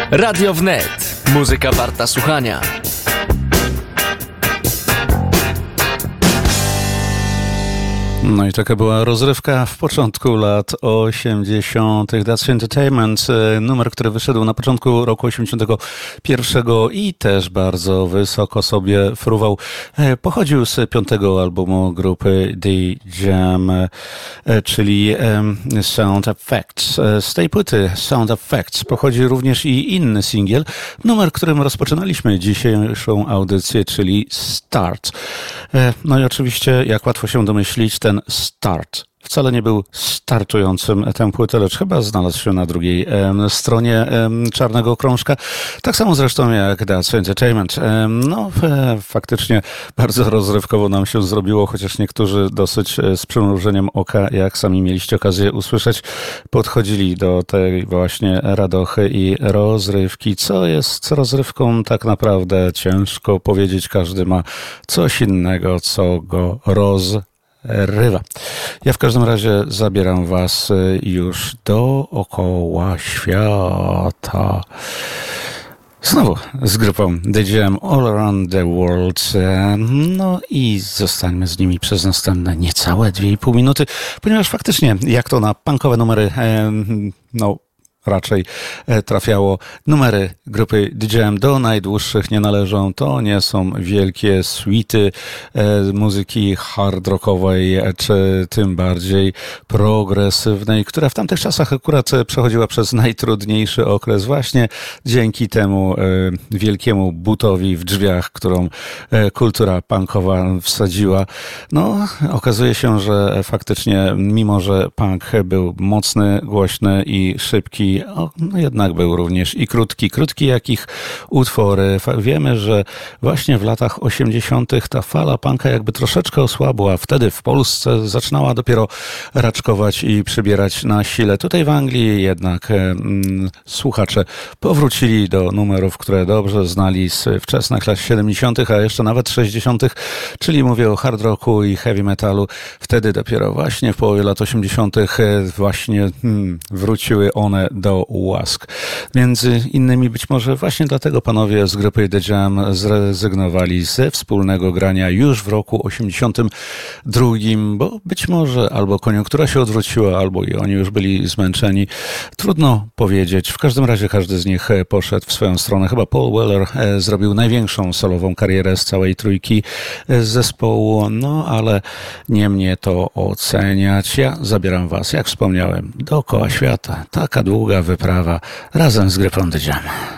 Radio Wnet. Muzyka warta słuchania. No i taka była rozrywka w początku lat 80. That's Entertainment, numer, który wyszedł na początku roku 81 i też bardzo wysoko sobie fruwał. Pochodził z 5. albumu grupy The Jam, czyli Sound Effects. Z tej płyty Sound Effects pochodzi również i inny singiel, numer, którym rozpoczynaliśmy dzisiejszą audycję, czyli Start. No i oczywiście, jak łatwo się domyślić, ten Start wcale nie był startującym tę płytę, lecz chyba znalazł się na drugiej stronie czarnego krążka. Tak samo zresztą jak That's Entertainment. No, faktycznie bardzo rozrywkowo nam się zrobiło, chociaż niektórzy dosyć z przymrużeniem oka, jak sami mieliście okazję usłyszeć, podchodzili do tej właśnie radochy i rozrywki. Co jest rozrywką tak naprawdę? Ciężko powiedzieć. Każdy ma coś innego, co go rozrywa. Ja w każdym razie zabieram was już dookoła świata. Znowu z grupą The Jam All Around the World. No i zostańmy z nimi przez następne niecałe 2,5 minuty, ponieważ faktycznie, jak to na punkowe numery, raczej trafiało. Numery grupy The Jam do najdłuższych nie należą. To nie są wielkie suity muzyki hard rockowej, czy tym bardziej progresywnej, która w tamtych czasach akurat przechodziła przez najtrudniejszy okres właśnie dzięki temu wielkiemu butowi w drzwiach, którą kultura punkowa wsadziła. No, okazuje się, że faktycznie, mimo że punk był mocny, głośny i szybki, no jednak był również i krótki jak ich utwory. Wiemy, że właśnie w latach 80. ta fala punka jakby troszeczkę osłabła. Wtedy w Polsce zaczynała dopiero raczkować i przybierać na sile. Tutaj w Anglii jednak słuchacze powrócili do numerów, które dobrze znali z wczesnych lat 70., a jeszcze nawet 60., czyli mówię o hard rocku i heavy metalu. Wtedy dopiero właśnie w połowie lat 80. właśnie wróciły one do łask. Między innymi być może właśnie dlatego panowie z grupy The Jam zrezygnowali ze wspólnego grania już w roku 82, bo być może albo koniunktura się odwróciła, albo i oni już byli zmęczeni. Trudno powiedzieć. W każdym razie każdy z nich poszedł w swoją stronę. Chyba Paul Weller zrobił największą solową karierę z całej trójki zespołu, no ale nie mnie to oceniać. Ja zabieram was, jak wspomniałem, dookoła świata. Taka długa wyprawa razem z grupą The Jam.